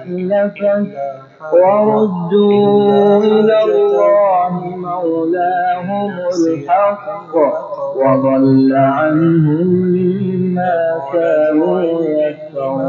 أسلفت وردوا إلى الله مولاهم الحق وضل عنهم